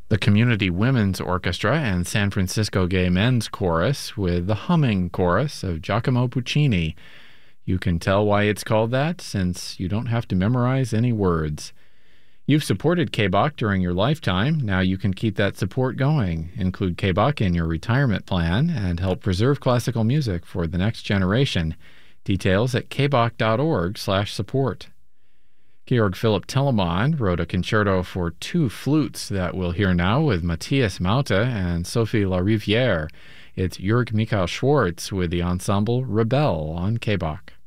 The Community Women's Orchestra and San Francisco Gay Men's Chorus with the Humming Chorus of Giacomo Puccini. You can tell why it's called that, since you don't have to memorize any words. You've supported KBOC during your lifetime. Now you can keep that support going. Include KBOC in your retirement plan and help preserve classical music for the next generation. Details at kboc.org/support. Georg Philipp Telemann wrote a concerto for two flutes that we'll hear now with Matthias Maute and Sophie Lariviere. It's Jörg Michael Schwartz with the ensemble Rebelle on KBOC.